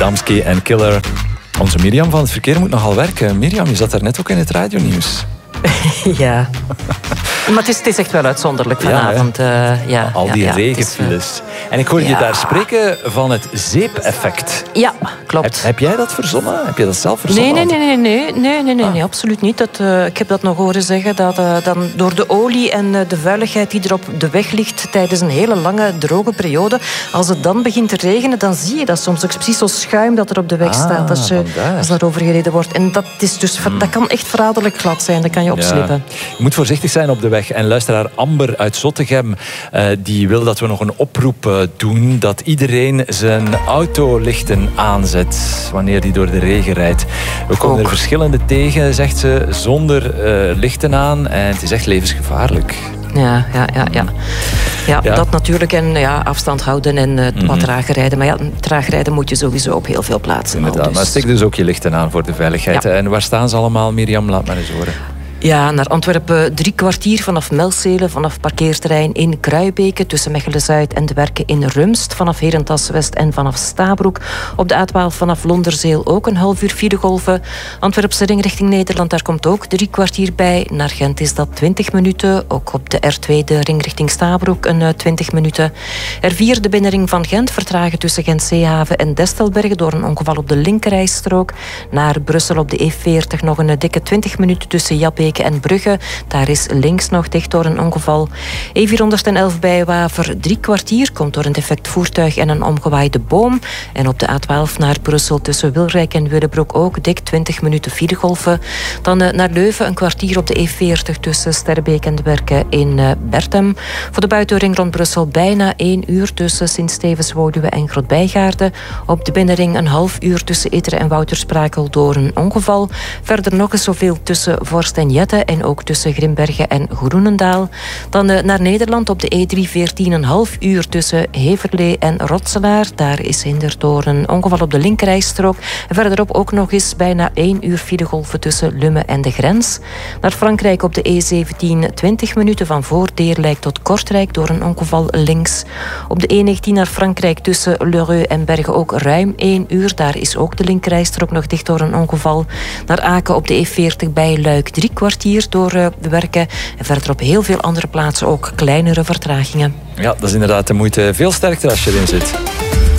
Damski en Killer. Onze Mirjam van het verkeer moet nogal werken. Mirjam, je zat daar net ook in het radionieuws. Ja. Maar het is echt wel uitzonderlijk vanavond. Al die regenfiles. En ik hoorde je daar spreken van het zeepeffect. Ja, klopt. Heb jij dat verzonnen? Heb je dat zelf verzonnen? Nee, absoluut niet. Ik heb dat nog horen zeggen, dat dan door de olie en de vuiligheid die er op de weg ligt tijdens een hele lange droge periode, als het dan begint te regenen, dan zie je dat soms ook precies zo schuim dat er op de weg staat als daarover gereden wordt. En dat is dus, dat kan echt verraderlijk glad zijn, dat kan je opslippen. Ja. Je moet voorzichtig zijn op de weg. En luisteraar Amber uit Zottegem, die wil dat we nog een oproep doen dat iedereen zijn autolichten aanzet wanneer die door de regen rijdt. We komen er verschillende tegen, zegt ze, zonder lichten aan. En het is echt levensgevaarlijk. Ja, dat natuurlijk. En afstand houden en wat trager rijden. Maar traag rijden moet je sowieso op heel veel plaatsen. Inderdaad, dus. maar stik dus ook je lichten aan voor de veiligheid. Ja. En waar staan ze allemaal, Mirjam? Laat maar eens horen. Ja, naar Antwerpen 3 kwartier vanaf Melcelen, vanaf parkeerterrein in Kruibeke, tussen Mechelen-Zuid en de Werken in Rumst, vanaf Herentals-West en vanaf Stabroek. Op de A12 vanaf Londerzeel ook een half uur filegolven. Antwerpse ring richting Nederland, daar komt ook 3 kwartier bij. Naar Gent is dat 20 minuten. Ook op de R2, de ring richting Stabroek, een 20 minuten. R4, de binnenring van Gent, vertragen tussen Gent-Zeehaven en Destelbergen door een ongeval op de linkerrijstrook. Naar Brussel op de E40 nog een dikke 20 minuten tussen Jabbeke en Brugge. Daar is links nog dicht door een ongeval. E411 bij Waver 3 kwartier. Komt door een defect voertuig en een omgewaaide boom. En op de A12 naar Brussel tussen Wilrijk en Willebroek ook dik 20 minuten filegolven. Dan naar Leuven een kwartier op de E40 tussen Sterbeek en de Werken in Bertem. Voor de buitenring rond Brussel bijna 1 uur tussen Sint-Stevens-Woluwe en Grootbijgaarden. Op de binnenring een half uur tussen Etteren en Woutersprakel door een ongeval. Verder nog eens zoveel tussen Vorst en Jette en ook tussen Grimbergen en Groenendaal. Dan naar Nederland op de E314 een half uur tussen Heverlee en Rotselaar. Daar is hinder door een ongeval op de linkerrijstrook. En verderop ook nog eens bijna 1 uur filegolven tussen Lummen en de grens. Naar Frankrijk op de E17 20 minuten van Voordeerlijk tot Kortrijk door een ongeval links. Op de E19 naar Frankrijk tussen Lheureux en Bergen ook ruim 1 uur. Daar is ook de linkerrijstrook nog dicht door een ongeval. Naar Aken op de E40 bij Luik 3 kwartier door de Werken. En verder op heel veel andere plaatsen ook kleinere vertragingen. Ja, dat is inderdaad de moeite. Veel sterkte als je erin zit.